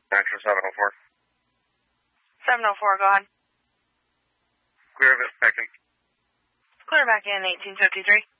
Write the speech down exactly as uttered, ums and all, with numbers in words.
Metro seven oh four. seven oh four, go ahead. Clear of it, back in. Clear back in eighteen fifty-three.